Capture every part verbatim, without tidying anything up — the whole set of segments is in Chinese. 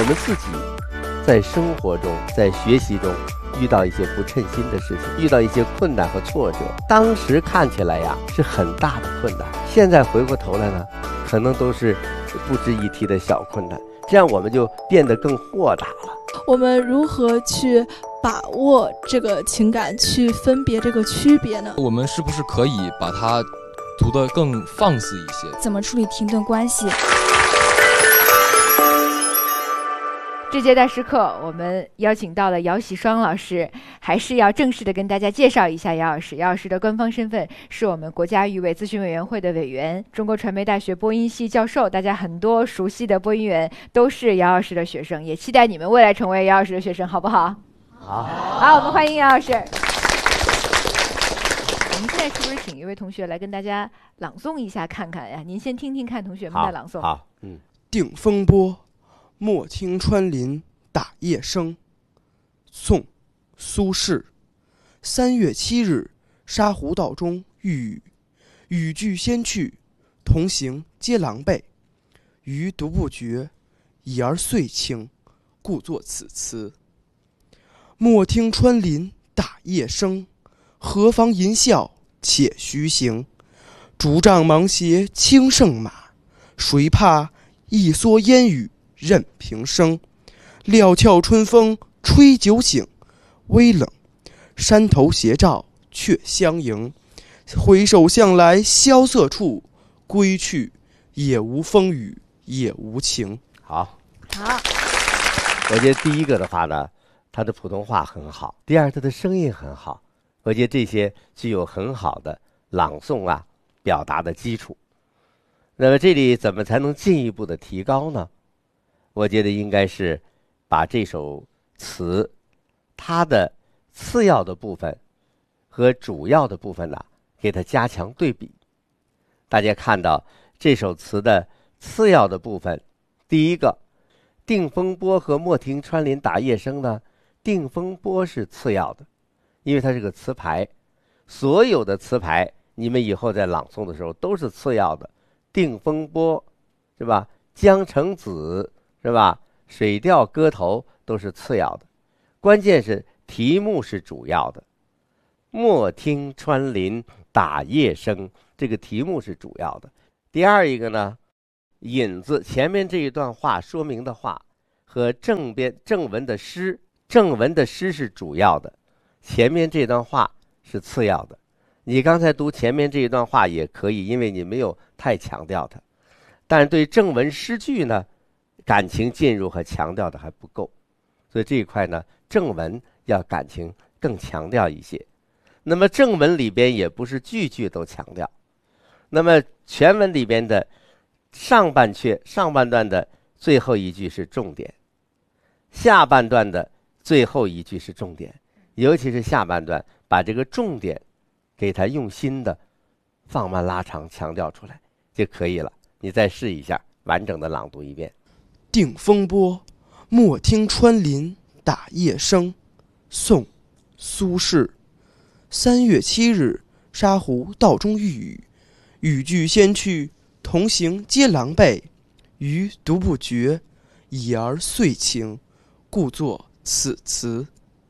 我们自己在生活中，在学习中遇到一些不称心的事情，遇到一些困难和挫折，当时看起来呀是很大的困难，现在回过头来呢，可能都是不值一提的小困难，这样我们就变得更豁达了。 我们如何去把握这个情感，去分别这个区别呢？ 我们是不是可以把它读得更放肆一些？ 怎么处理停顿关系？ 这节大师课我们邀请到了姚喜双老师，还是要正式的跟大家介绍一下姚老师。姚老师的官方身份是我们国家语委咨询委员会的委员，中国传媒大学播音系教授，大家很多熟悉的播音员都是姚老师的学生，也期待你们未来成为姚老师的学生，好不好？ 好， 好，我们欢迎姚老师。我们现在是不是请一位同学来跟大家朗诵一下看看呀？您先听听看同学们的朗诵。 好，好嗯， 定风波，莫听穿林打叶声。宋，苏轼。三月七日，沙湖道中遇雨，雨具先去，同行皆狼狈。余独不觉，已而岁清，故作此词。莫听穿林打叶声，何妨吟啸且徐行。竹杖芒鞋轻胜马，谁怕一蓑烟雨任平生。料峭春风吹酒醒，微冷，山头斜照却相迎。回首向来萧瑟处，归去，也无风雨也无晴。 好， 好。 我觉得第一个的话呢，他的普通话很好；第二，他的声音很好。我觉得这些具有很好的朗诵啊表达的基础。那么这里怎么才能进一步的提高呢？我觉得应该是把这首词它的次要的部分和主要的部分呢，给它加强对比。大家看到这首词的次要的部分，第一个定风波和莫听穿林打叶声呢，定风波是次要的，因为它是个词牌，所有的词牌你们以后在朗诵的时候都是次要的。定风波是吧，江城子是吧，水调歌头都是次要的，关键是题目是主要的。莫听穿林打叶声，这个题目是主要的。第二一个呢，引子前面这一段话说明的话和正边正文的诗，正文的诗是主要的，前面这段话是次要的。你刚才读前面这一段话也可以，因为你没有太强调它，但是对正文诗句呢，感情进入和强调的还不够，所以这一块呢，正文要感情更强调一些。那么正文里边也不是句句都强调，那么全文里边的上半阙上半段的最后一句是重点，下半段的最后一句是重点，尤其是下半段把这个重点给它用心的放慢拉长强调出来就可以了。你再试一下完整的朗读一遍。 定风波，莫听穿林打叶声。宋，苏轼。三月七日，沙湖道中遇雨，雨具先去，同行皆狼狈。余独不觉，已而岁清，故作此词。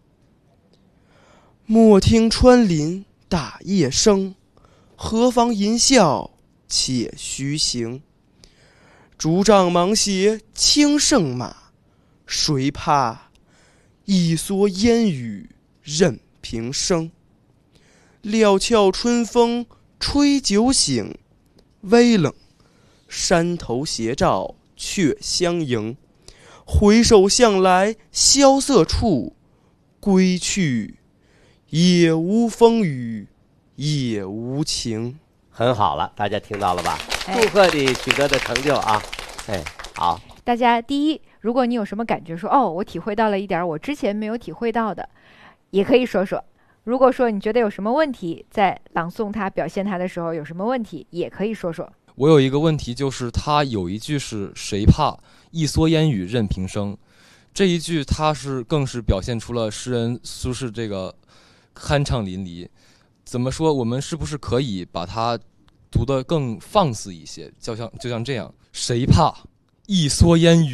莫听穿林打叶声，何妨吟啸且徐行。竹杖芒鞋轻胜马，谁怕一蓑烟雨任平生。料峭春风吹酒醒，微冷，山头斜照却相迎。回首向来萧瑟处，归去，也无风雨也无晴。 很好了，大家听到了吧？祝贺你取得的成就啊！哎，好。 大家第一，如果你有什么感觉说，哦，我体会到了一点我之前没有体会到的，也可以说说。如果说你觉得有什么问题，在朗诵它表现它的时候有什么问题，也可以说说。 我有一个问题，就是他有一句是谁怕一蓑烟雨任平生，这一句它是更是表现出了诗人苏轼这个酣畅淋漓。怎么说，我们是不是可以把它读得更放肆一些，就像就像这样，谁怕一蓑烟雨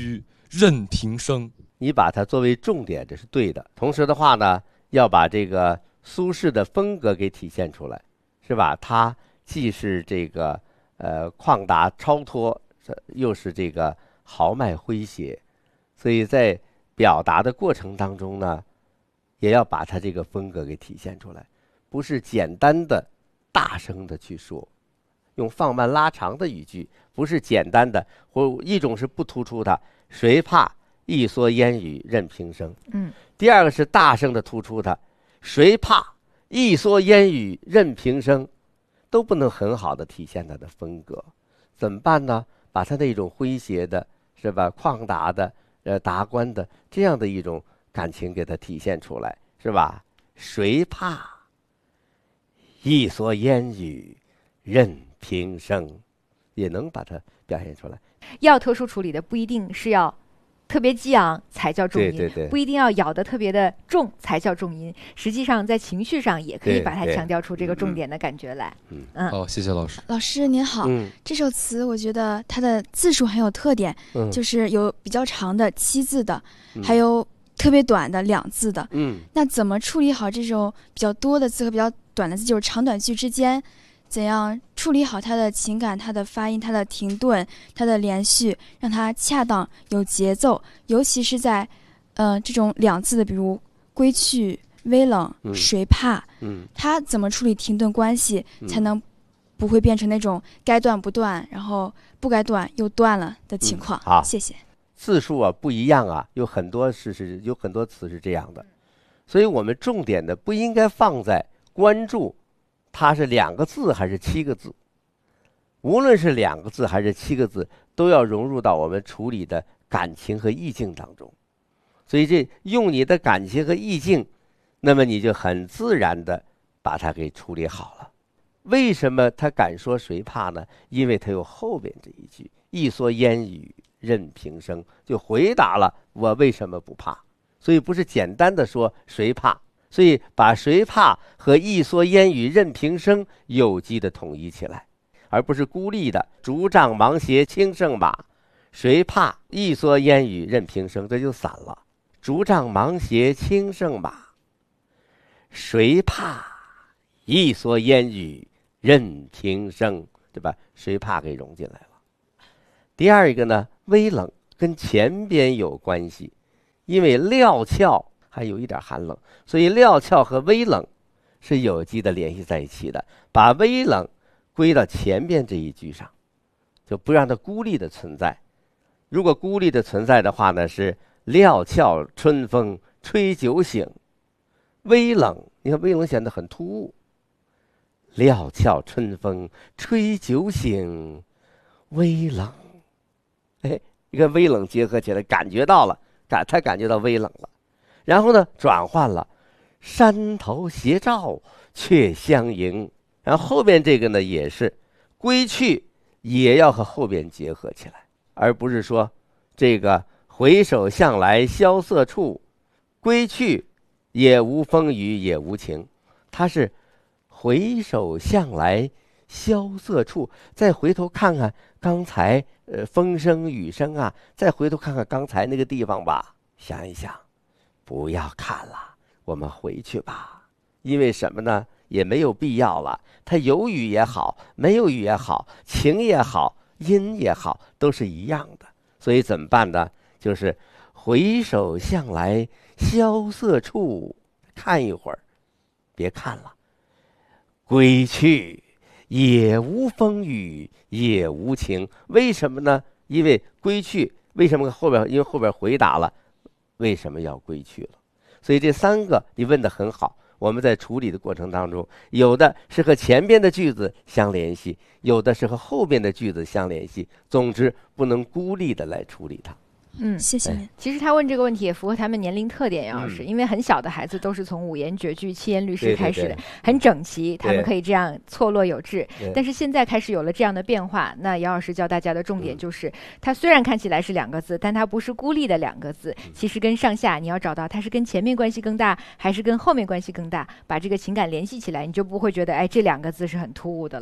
任平生。 你把它作为重点，这是对的。同时的话呢，要把这个苏轼的风格给体现出来，是吧？他既是这个呃旷达超脱，又是这个豪迈诙谐，所以在表达的过程当中呢，也要把他这个风格给体现出来，不是简单的大声的去说，用放慢拉长的语句，不是简单的，或一种是不突出它，谁怕一蓑烟雨任平生。 嗯， 第二个是大声的突出它，谁怕一蓑烟雨任平生，都不能很好的体现它的风格。怎么办呢？把它那种诙谐的，是吧？旷达的，呃，达观的这样的一种感情给它体现出来，是吧？谁怕一蓑烟雨任平生，也能把它表现出来。 要特殊处理的不一定是要特别激昂才叫重音， 对对对， 不一定要咬得特别的重才叫重音。实际上在情绪上也可以把它强调出这个重点的感觉来。 嗯， 嗯， 好，谢谢老师。 老师您好， 嗯这首词我觉得它的字数很有特点， 嗯， 就是有比较长的七字的， 嗯还有特别短的两字的。 嗯那怎么处理好这种比较多的字和比较短的字，就是长短句之间，怎样处理好它的情感、它的发音、它的停顿、它的连续，让它恰当有节奏，尤其是在呃这种两字的，比如归去、微冷、 嗯谁怕， 嗯它怎么处理停顿关系， 嗯才能不会变成那种该断不断，然后不该断又断了的情况？ 嗯好谢谢。 字数啊不一样啊，有很多是是有很多词是这样的，所以我们重点的不应该放在关注它是两个字还是七个字，无论是两个字还是七个字，都要融入到我们处理的感情和意境当中。所以这用你的感情和意境，那么你就很自然的把它给处理好了。为什么他敢说谁怕呢？因为他有后边这一句一蓑烟雨任平生，就回答了我为什么不怕。所以不是简单的说谁怕，所以把谁怕和一蓑烟雨任平生有机的统一起来，而不是孤立的竹杖芒鞋轻胜马，谁怕一蓑烟雨任平生，这就散了。竹杖芒鞋轻胜马，谁怕一蓑烟雨任平生，对吧？谁怕给融进来了。第二一个呢，微冷跟前边有关系，因为料峭还有一点寒冷，所以料峭和微冷是有机的联系在一起的。把微冷归到前边这一句上，就不让它孤立的存在。如果孤立的存在的话呢，是料峭春风吹酒醒，微冷，你看微冷显得很突兀。料峭春风吹酒醒，微冷。哎，一个微冷结合起来，感觉到了，感他感觉到微冷了。然后呢，转换了，山头斜照却相迎。然后后边这个呢，也是归去，也要和后边结合起来，而不是说这个回首向来萧瑟处，归去也无风雨也无晴。它是回首向来萧瑟处，再回头看看刚才呃风声雨声啊，再回头看看刚才那个地方吧，想一想，不要看了，我们回去吧。因为什么呢？也没有必要了。它有雨也好，没有雨也好，晴也好，阴也好，都是一样的。所以怎么办呢？就是回首向来萧瑟处，看一会儿，别看了。归去也无风雨也无晴，为什么呢？因为归去，为什么后边？因为后边回答了为什么要归去了。所以这三个你问得很好，我们在处理的过程当中，有的是和前边的句子相联系，有的是和后边的句子相联系。总之，不能孤立的来处理它。 嗯， 谢谢您。 其实他问这个问题也符合他们年龄特点，杨老师， 嗯因为很小的孩子都是从五言绝句、七言律诗对对开始的， 对很整齐，他们对可以这样错落有致。 对但是现在开始有了这样的变化，那杨老师教大家的重点嗯就是，它虽然看起来是两个字，但它不是孤立的两个字， 嗯其实跟上下你要找到它是跟前面关系更大，还是跟后面关系更大，把这个情感联系起来，你就不会觉得哎这两个字是很突兀的了。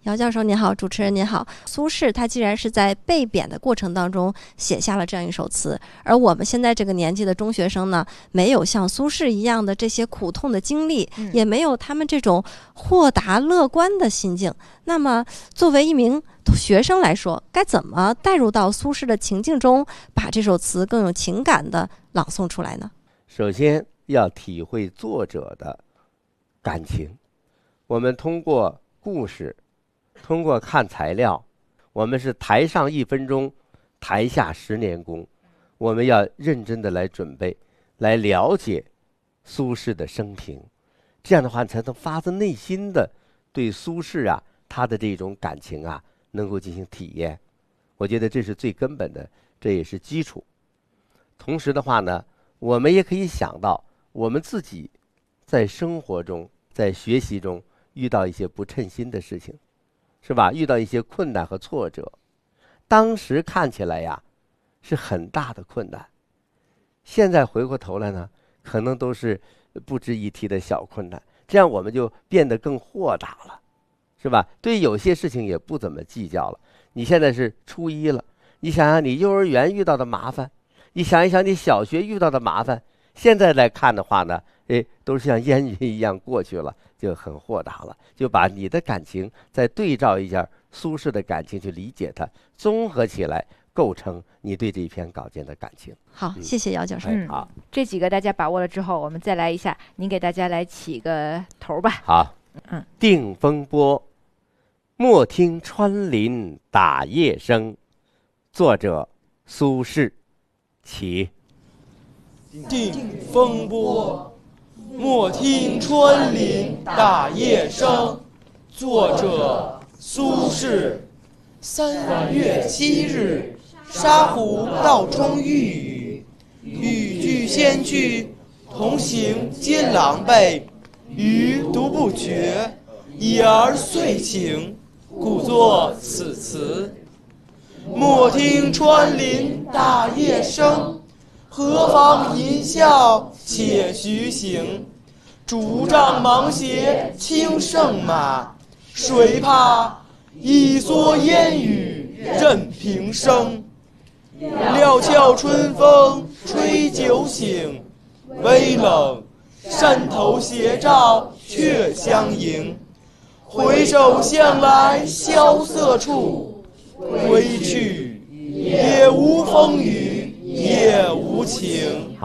姚教授您好，主持人您好。苏轼他既然是在被贬的过程当中写下了这样一首词，而我们现在这个年纪的中学生呢，没有像苏轼一样的这些苦痛的经历， 嗯、 也没有他们这种豁达乐观的心境。那么作为一名学生来说，该怎么带入到苏轼的情境中，把这首词更有情感的朗诵出来呢？ 首先要体会作者的感情，我们通过故事，通过看材料，我们是台上一分钟，台下十年功。我们要认真的来准备，来了解苏轼的生平，这样的话才能发自内心的对苏轼啊他的这种感情啊能够进行体验。我觉得这是最根本的，这也是基础。同时的话呢，我们也可以想到我们自己在生活中，在学习中遇到一些不称心的事情，是吧？遇到一些困难和挫折，当时看起来呀是很大的困难，现在回过头来呢，可能都是不值一提的小困难，这样我们就变得更豁达了，是吧？对有些事情也不怎么计较了。你现在是初一了，你想想你幼儿园遇到的麻烦，你想一想你小学遇到的麻烦，现在来看的话呢，哎，都是像烟云一样过去了，就很豁达了。就把你的感情再对照一下苏轼的感情，去理解它，综合起来构成你对这一篇稿件的感情。 好，嗯、谢谢姚教授。 嗯，好，这几个大家把握了之后，我们再来一下，您给大家来起个头吧。 好， 嗯， 定风波，莫听穿林打叶声。作者苏轼。起。 定风波，莫听穿林打叶声。作者苏轼。三月七日，沙湖道中遇雨，雨具先去，同行皆狼狈，余独不觉，已而遂醒，故作此词。莫听穿林打叶声，何妨吟啸且徐行。竹杖芒鞋轻胜马，谁怕一蓑烟雨任平生。料峭春风吹酒醒，微冷山头斜照却相迎。回首向来萧瑟处，归去，也无风雨也无晴。